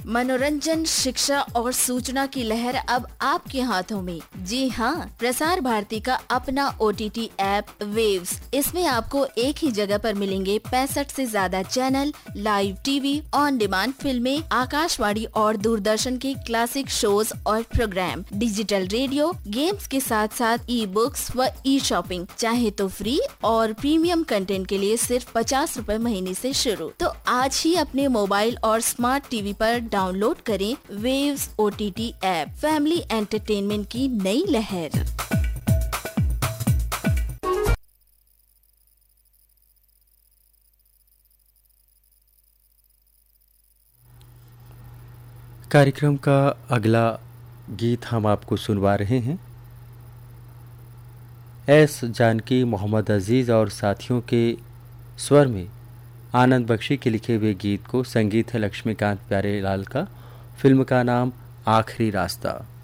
मनोरंजन, शिक्षा और सूचना की लहर अब आपके हाथों में। जी हाँ, प्रसार भारती का अपना OTT ऐप वेव्स। इसमें आपको एक ही जगह पर मिलेंगे 65 से ज्यादा channel, live TV, on demand फिल्में, आकाशवाणी और दूरदर्शन के क्लासिक शोज और प्रोग्राम, डिजिटल रेडियो, गेम्स के साथ साथ ई-बुक्स व ई-शॉपिंग। चाहे तो फ्री और प्रीमियम कंटेंट के लिए सिर्फ 50 रुपए महीने से शुरू। तो आज ही अपने मोबाइल और स्मार्ट टीवी पर डाउनलोड करें waves OTT app. Family entertainment की नई लहर। कार्यक्रम का अगला गीत हम आपको सुनवा रहे हैं। एस जानकी, मोहम्मद अजीज़ और साथियों के स्वर में आनंद बख्शी के लिखे हुए गीत को। संगीत है लक्ष्मीकांत प्यारेलाल का। फिल्म का नाम आखिरी रास्ता।